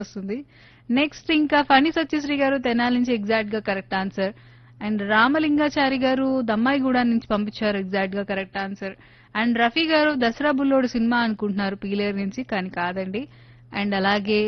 వస్తుంది. నెక్స్ట్ ఇంకా ఫణి సత్యశ్రీ గారు తెనాలి నుంచి ఎగ్జాక్ట్ గా కరెక్ట్ ఆన్సర్. అండ్ రామలింగాచారి గారు దమ్మాయిగూడ నుంచి పంపించారు ఎగ్జాక్ట్ గా కరెక్ట్ ఆన్సర్. అండ్ రఫీ గారు దసరా బుల్లోడు సినిమా అనుకుంటున్నారు పీలేరు నుంచి, కానీ కాదండి. అండ్ అలాగే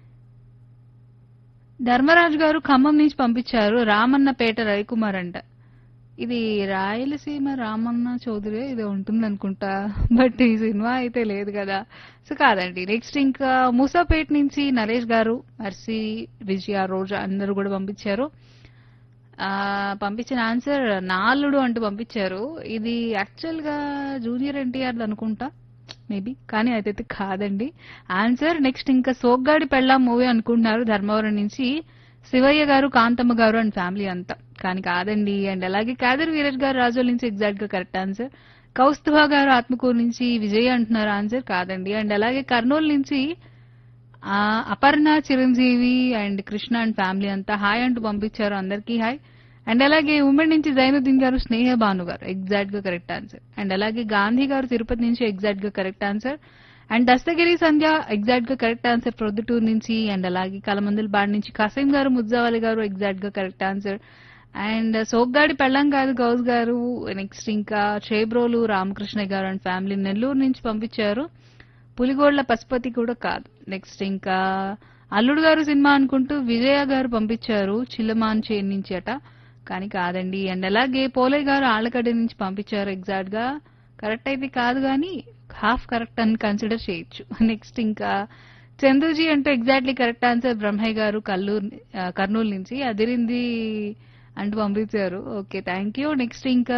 ధర్మరాజు గారు ఖమ్మం నుంచి పంపించారు రామన్నపేట రవికుమార్ అంట. ఇది రాయలసీమ రామన్న చౌదరి ఇది ఉంటుంది అనుకుంటా, బట్ ఈ సినిమా అయితే లేదు కదా, సో కాదండి. నెక్స్ట్ ఇంకా మూసాపేట నుంచి నరేష్ గారు, మర్సి, విజయ, రోజా అందరూ కూడా పంపించారు. పంపించిన ఆన్సర్ నాలుడు అంటూ పంపించారు. ఇది యాక్చువల్ గా జూనియర్ ఎన్టీఆర్ అనుకుంటా మేబీ, కానీ అదైతే కాదండి ఆన్సర్. నెక్స్ట్ ఇంకా సోగ్గాడి పెళ్ళాం మూవీ అనుకుంటున్నారు ధర్మవరం నుంచి శివయ్య గారు, కాంతమ్మ గారు అండ్ ఫ్యామిలీ అంతా, కానీ కాదండి. అండ్ అలాగే కాదర్ వీరజ్ గారు రాజోల్ నుంచి ఎగ్జాక్ట్ గా కరెక్ట్ ఆన్సర్. కౌస్తుభా గారు ఆత్మకూరు నుంచి విజయ్ అంటున్నారు ఆన్సర్, కాదండి. అండ్ అలాగే కర్నూలు నుంచి Aparna, Chiranjeevi and Krishna and family అంతా హాయ్ అంటూ పంపించారు, అందరికీ హాయ్. అండ్ అలాగే ఉమ్మడి నుంచి జైనుద్దీన్ గారు, స్నేహ భాను గారు ఎగ్జాక్ట్ గా కరెక్ట్ ఆన్సర్. అండ్ అలాగే గాంధీ గారు తిరుపతి నుంచి ఎగ్జాక్ట్ గా correct answer. And Dastagiri Sandhya exact గా కరెక్ట్ ఆన్సర్ ప్రొద్దుటూరు నుంచి. అండ్ అలాగే కలమందుల బాడ్ నుంచి కసీం గారు, ముజ్జావాలి గారు ఎగ్జాక్ట్ గా కరెక్ట్ ఆన్సర్. అండ్ సోగ్గాడి పెళ్ళం కాదు గౌస్ గారు. నెక్స్ట్ ఇంకా చేబ్రోలు రామకృష్ణ గారు అండ్ ఫ్యామిలీ నెల్లూరు నుంచి పంపించారు. పులిగోళ్ల పశుపతి కూడా కాదు. నెక్స్ట్ ఇంకా అల్లుడు గారు సినిమా అనుకుంటూ విజయ గారు పంపించారు చిల్లమాన్ చేన్ నుంచి అట, కానీ కాదండి. అండ్ అలాగే పోలే గారు ఆళ్లగడ్డ నుంచి పంపించారు ఎగ్జాక్ట్ గా కరెక్ట్ అయితే కాదు, కానీ హాఫ్ కరెక్ట్ అని కన్సిడర్ చేయొచ్చు. నెక్స్ట్ ఇంకా చందుజీ అంటే ఎగ్జాక్ట్లీ కరెక్ట్ ఆన్సర్ బ్రహ్మయ్య గారు కర్నూలు నుంచి అదిరింది అంటూ పంపించారు. Okay, thank you. నెక్స్ట్ ఇంకా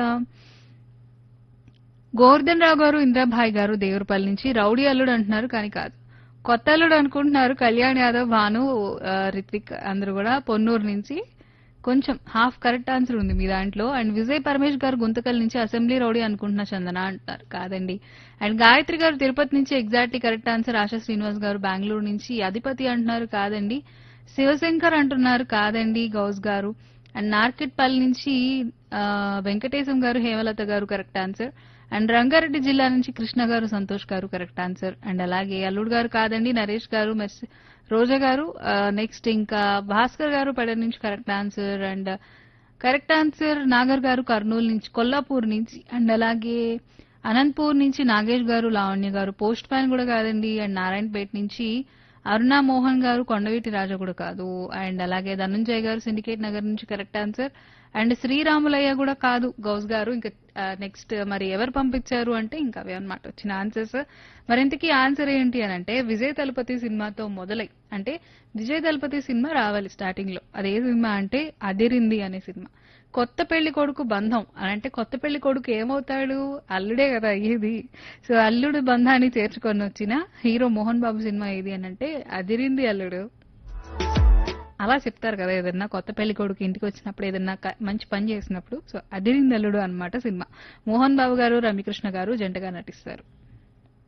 గోవర్ధన్ రావు గారు, ఇంద్రాభాయ్ గారు దేవరపల్లి నుంచి రౌడీ అల్లుడు అంటున్నారు, కానీ కాదు. కొత్త అల్లుడు అనుకుంటున్నారు కళ్యాణ్ యాదవ్, భాను, రిత్విక్ అందరూ కూడా పొన్నూరు నుంచి. కొంచెం హాఫ్ కరెక్ట్ ఆన్సర్ ఉంది మీ దాంట్లో. అండ్ విజయ్ పరమేష్ గారు గుంతకల్ నుంచి అసెంబ్లీ రౌడీ అనుకుంటున్న చందన అంటున్నారు, కాదండి. అండ్ గాయత్రి గారు తిరుపతి నుంచి exactly correct answer. ASHA Srinivas గారు బెంగళూరు నుంచి అధిపతి అంటున్నారు, కాదండి. శివశంకర్ అంటున్నారు, కాదండి గౌస్ గారు. అండ్ నార్కెట్పల్లి నుంచి వెంకటేశం గారు, హేమలత గారు కరెక్ట్ ఆన్సర్. అండ్ రంగారెడ్డి జిల్లా నుంచి కృష్ణ గారు, సంతోష్ గారు కరెక్ట్ ఆన్సర్. అండ్ అలాగే అల్లుడు గారు కాదండి, నరేష్ గారు, రోజా గారు. నెక్స్ట్ ఇంకా భాస్కర్ గారు పడర్ నుంచి correct answer. And correct answer Nagar గారు కర్నూలు నుంచి, కొల్లాపూర్ నుంచి. అండ్ అలాగే అనంతపూర్ నుంచి నాగేష్ గారు, లావణ్య గారు పోస్ట్ మ్యాన్ కూడా కాదండి. అండ్ నారాయణపేట నుంచి అరుణా మోహన్ గారు, కొండవీటి రాజా కూడా కాదు. అండ్ అలాగే ధనుంజయ్ గారు సిండికేట్ నగర్ నుంచి కరెక్ట్ ఆన్సర్. అండ్ శ్రీరాములయ్య కూడా కాదు గౌస్ గారు. ఇంకా నెక్స్ట్ మరి ఎవరు పంపించారు అంటే ఇంకా అవే అనమాట వచ్చిన ఆన్సర్స్. మరింతకీ ఆన్సర్ ఏంటి అని అంటే విజయ్ తలపతి సినిమాతో మొదలై, అంటే విజయ్ తలపతి సినిమా రావాలి స్టార్టింగ్ లో, అదే సినిమా అంటే అదిరింది అనే సినిమా. కొత్త పెళ్లి కొడుకు బంధం అని అంటే కొత్త పెళ్లి కొడుకు ఏమవుతాడు, అల్లుడే కదా అయ్యేది. సో అల్లుడు బంధాన్ని చేర్చుకొని వచ్చిన హీరో మోహన్ బాబు సినిమా ఏది అని అంటే అదిరింది అల్లుడు. అలా చెప్తారు కదా ఏదన్నా కొత్త పెళ్లి కొడుకు ఇంటికి వచ్చినప్పుడు ఏదన్నా మంచి పని చేసినప్పుడు. సో అదిరింది అల్లుడు అన్నమాట సినిమా. మోహన్ బాబు గారు, రమ్యకృష్ణ గారు జంటగా నటిస్తారు.